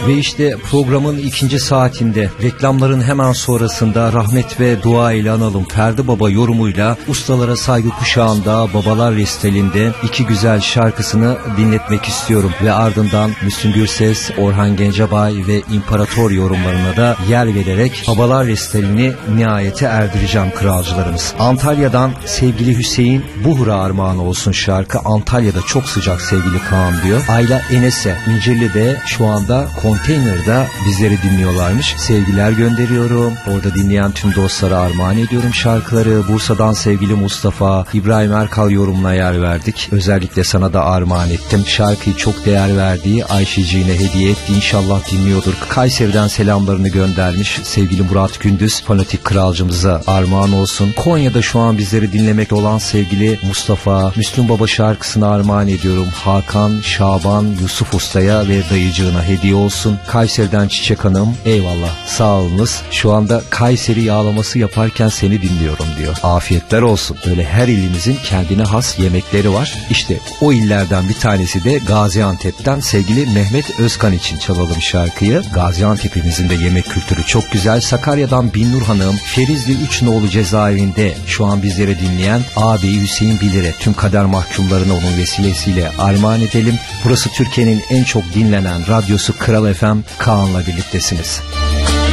Ve işte programın ikinci saatinde reklamların hemen sonrasında rahmet ve dua ile analım Ferdi Baba yorumuyla Ustalara Saygı Kuşağı'nda Babalar Resitali'nde iki güzel şarkısını dinletmek istiyorum. Ve ardından Müslüm Gürses, Orhan Gencebay ve İmparator yorumlarına da yer vererek Babalar Resitali'ni nihayete erdireceğim kralcılarımız. Antalya'dan sevgili Hüseyin, Buhra armağanı olsun şarkı. Antalya'da çok sıcak sevgili Kaan diyor. Ayla Enes'e, İncirli'de şu anda konteynerda bizleri dinliyorlarmış. Sevgiler gönderiyorum. Orada dinleyen tüm dostlara armağan ediyorum şarkıları. Bursa'dan sevgili Mustafa, İbrahim Erkal yorumuna yer verdik. Özellikle sana da armağan ettim. Şarkıyı çok değer verdiği Ayşeciğine hediye etti. İnşallah dinliyordur. Kayseri'den selamlarını göndermiş sevgili Murat Gündüz, fanatik kralcımıza armağan olsun. Konya'da şu an bizleri dinlemekte olan sevgili Mustafa, Müslüm Baba şarkısını armağan ediyorum. Hakan, Şaban, Yusuf Usta'ya ve dayıcığına hediye olsun. Kayseri'den Çiçek Hanım, eyvallah sağ olunuz. Şu anda Kayseri yağlaması yaparken seni dinliyorum diyor. Afiyetler olsun. Böyle her ilimizin kendine has yemekleri var. İşte o illerden bir tanesi de Gaziantep'ten sevgili Mehmet Özkan için çalalım şarkıyı. Gaziantep'imizin de yemek kültürü çok güzel. Sakarya'dan Binnur Hanım, Ferizli Üçnoğlu cezaevinde şu an bizleri dinleyen ağabeyi Hüseyin Bilir'e tüm kader mahkumlarına onun vesilesiyle armağan edelim. Burası Türkiye'nin en çok dinlenen radyosu Kral FM, Kaan'la birliktesiniz.